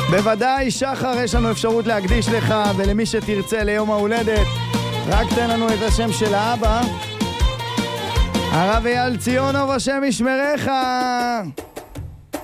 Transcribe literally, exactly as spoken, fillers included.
בוודאי, שחר, יש לנו אפשרות להקדיש לך ולמי שתרצה ליום ההולדת. רק תן לנו את השם של האבא. הרב אייל ציונוב, השם ישמרך.